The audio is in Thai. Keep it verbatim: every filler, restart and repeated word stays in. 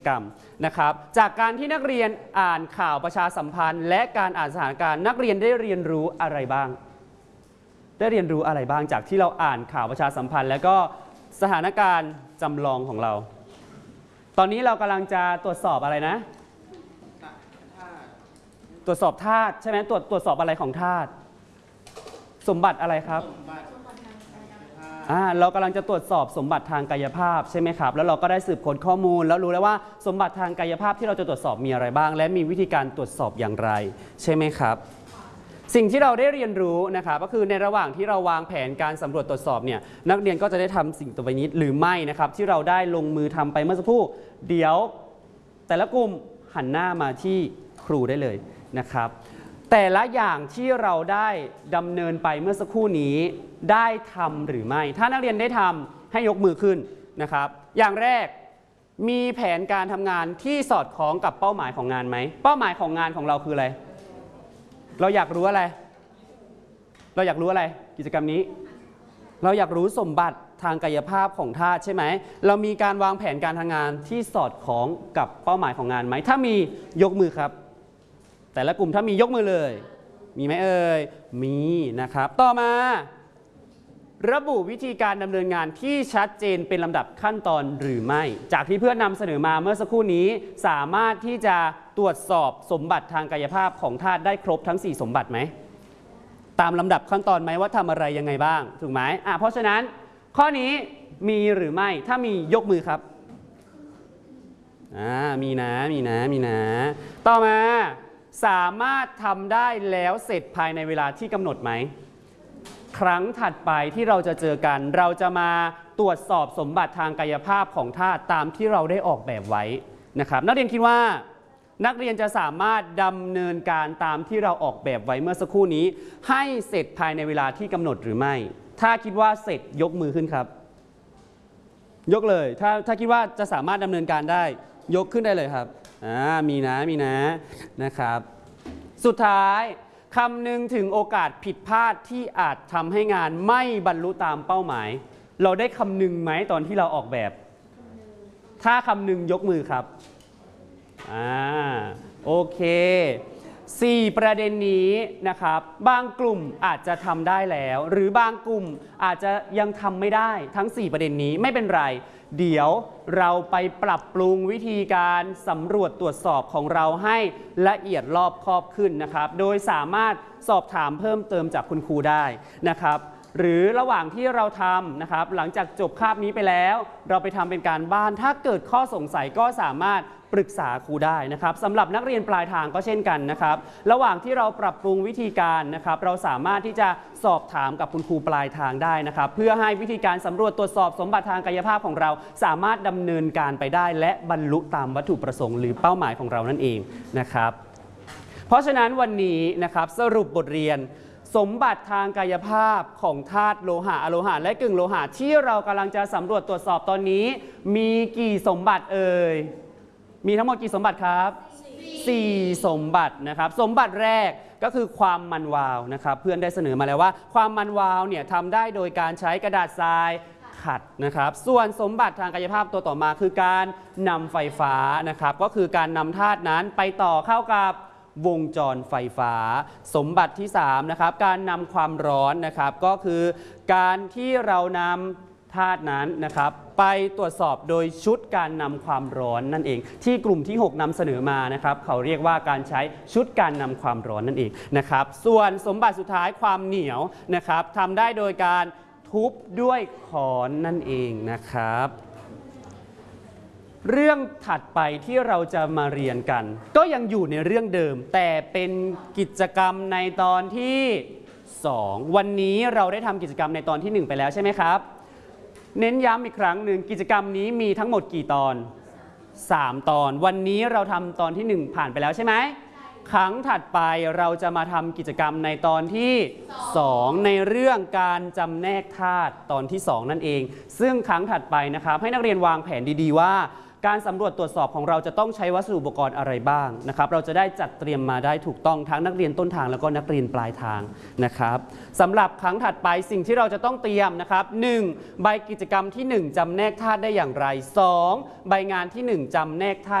กรรมนะครับจากการที่นักเรียนอ่านข่าวประชาสัมพันธ์และการอ่านสถานการณ์นักเรียนได้เรียนรู้อะไรบ้างได้เรียนรู้อะไรบ้างจากที่เราอ่านข่าวประชาสัมพันธ์แล้วก็สถานการณ์จำลองของเราตอนนี้เรากำลังจะตรวจสอบอะไรนะตรวจสอบธาตุใช่ไหมตรวจตรวจสอบอะไรของธาตุสมบัติอะไรครับอ่าเรากำลังจะตรวจสอบสมบัติทางกายภาพใช่ไหมครับแล้วเราก็ได้สืบค้นข้อมูลแล้วรู้แล้วว่าสมบัติทางกายภาพที่เราจะตรวจสอบมีอะไรบ้างและมีวิธีการตรวจสอบอย่างไรใช่ไหมครับสิ่งที่เราได้เรียนรู้นะครับก็คือในระหว่างที่เราวางแผนการสำรวจตรวจสอบเนี่ยนักเรียนก็จะได้ทำสิ่งต่อไปนี้หรือไม่นะครับที่เราได้ลงมือทำไปเมื่อสักครู่เดี๋ยวแต่ละกลุ่มหันหน้ามาที่ครูได้เลยนะครับแต่ละอย่างที่เราได้ดำเนินไปเมื่อสักครู่นี้ได้ทำหรือไม่ถ้านักเรียนได้ทำให้ยกมือขึ้นนะครับอย่างแรกมีแผนการทำงานที่สอดคล้องกับเป้าหมายของงานไหมเป้าหมายของงานของเราคืออะไรเราอยากรู้อะไรเราอยากรู้อะไรกิจกรรมนี้เราอยากรู้สมบัติทางกายภาพของธาตุใช่ไหมเรามีการวางแผนการทำงานที่สอดคล้องกับเป้าหมายของงานไหมถ้ามียกมือครับแต่ละกลุ่มถ้ามียกมือเลยมีไหมเอ่ยมีนะครับต่อมาระบุวิธีการดำเนินงานที่ชัดเจนเป็นลำดับขั้นตอนหรือไม่จากที่เพื่อนนำเสนอมาเมื่อสักครู่นี้สามารถที่จะตรวจสอบสมบัติทางกายภาพของธาตุได้ครบทั้งสี่สมบัติไหมตามลำดับขั้นตอนไหมว่าทำอะไรยังไงบ้างถูกไหมอ่ะเพราะฉะนั้นข้อนี้มีหรือไม่ถ้ามียกมือครับอ่ามีนะมีนะมีนะต่อมาสามารถทำได้แล้วเสร็จภายในเวลาที่กำหนดไหมครั้งถัดไปที่เราจะเจอกันเราจะมาตรวจสอบสมบัติทางกายภาพของธาตุตามที่เราได้ออกแบบไว้นะครับนักเรียนคิดว่านักเรียนจะสามารถดำเนินการตามที่เราออกแบบไว้เมื่อสักครู่นี้ให้เสร็จภายในเวลาที่กำหนดหรือไม่ถ้าคิดว่าเสร็จยกมือขึ้นครับยกเลยถ้าถ้าคิดว่าจะสามารถดำเนินการได้ยกขึ้นได้เลยครับอ่ามีนะมีนะนะครับสุดท้ายคำนึงถึงโอกาสผิดพลาดที่อาจทำให้งานไม่บรรลุตามเป้าหมายเราได้คำนึงไหมตอนที่เราออกแบบถ้าคำนึงยกมือครับอ่าโอเคสี่ประเด็นนี้นะครับบางกลุ่มอาจจะทำได้แล้วหรือบางกลุ่มอาจจะยังทำไม่ได้ทั้งสี่ประเด็นนี้ไม่เป็นไรเดี๋ยวเราไปปรับปรุงวิธีการสำรวจตรวจสอบของเราให้ละเอียดรอบคอบขึ้นนะครับโดยสามารถสอบถามเพิ่มเติมจากคุณครูได้นะครับหรือระหว่างที่เราทำนะครับหลังจากจบคาบนี้ไปแล้วเราไปทำเป็นการบ้านถ้าเกิดข้อสงสัยก็สามารถปรึกษาครูได้นะครับสำหรับนักเรียนปลายทางก็เช่นกันนะครับระหว่างที่เราปรับปรุงวิธีการนะครับเราสามารถที่จะสอบถามกับคุณครูปลายทางได้นะครับเพื่อให้วิธีการสำรวจตรวจสอบสมบัติทางกายภาพของเราสามารถดำเนินการไปได้และบรรลุตามวัตถุประสงค์หรือเป้าหมายของเรานั่นเองนะครับเพราะฉะนั้นวันนี้นะครับสรุปบทเรียนสมบัติทางกายภาพของธาตุโลหะอโลหะและกึ่งโลหะที่เรากำลังจะสำรวจตรวจสอบตอนนี้มีกี่สมบัติเอ่ยมีทั้งหมดกี่สมบัติครับสี่สมบัตินะครับสมบัติแรกก็คือความมันวาวนะครับเพื่อนได้เสนอมาแล้วว่าความมันวาวเนี่ยทำได้โดยการใช้กระดาษทรายขัดนะครับส่วนสมบัติทางกายภาพตัวต่อมาคือการนำไฟฟ้านะครับก็คือการนำธาตุนั้นไปต่อเข้ากับวงจรไฟฟ้าสมบัติที่สามนะครับการนำความร้อนนะครับก็คือการที่เรานำธาตุนั้นนะครับไปตรวจสอบโดยชุดการนำความร้อนนั่นเองที่กลุ่มที่หกนำเสนอมานะครับเขาเรียกว่าการใช้ชุดการนำความร้อนนั่นเองนะครับส่วนสมบัติสุดท้ายความเหนียวนะครับทำได้โดยการทุบด้วยค้อนนั่นเองนะครับเรื่องถัดไปที่เราจะมาเรียนกันก็ยังอยู่ในเรื่องเดิมแต่เป็นกิจกรรมในตอนที่สองวันนี้เราได้ทำกิจกรรมในตอนที่หนึ่งไปแล้วใช่ไหมครับเน้นย้ำอีกครั้งหนึ่งกิจกรรมนี้มีทั้งหมดกี่ตอนสามตอนวันนี้เราทำตอนที่หนึ่งผ่านไปแล้วใช่ไหมครั้งถัดไปเราจะมาทำกิจกรรมในตอนที่สองในเรื่องการจำแนกธาตุตอนที่สองนั่นเองซึ่งครั้งถัดไปนะครับให้นักเรียนวางแผนดีๆว่าการสำรวจตรวจสอบของเราจะต้องใช้วัสดุอุปกรณ์อะไรบ้างนะครับเราจะได้จัดเตรียมมาได้ถูกต้องทั้งนักเรียนต้นทางแล้วก็นักเรียนปลายทางนะครับสำหรับครั้งถัดไปสิ่งที่เราจะต้องเตรียมนะครับหนึ่งใบกิจกรรมที่หนึ่งจำแนกธาตุได้อย่างไรสองใบงานที่หนึ่งจำแนกธาตุ